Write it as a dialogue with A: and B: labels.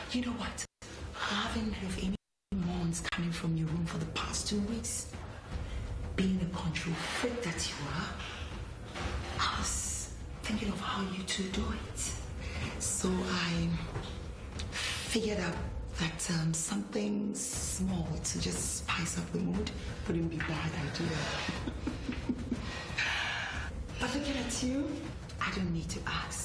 A: You know what? I haven't heard of any moans coming from your room for the past 2 weeks. Being the control freak that you are, I was thinking of how you two do it. So I figured out that something small to just spice up the mood wouldn't be a bad idea. But looking at you, I don't need to ask.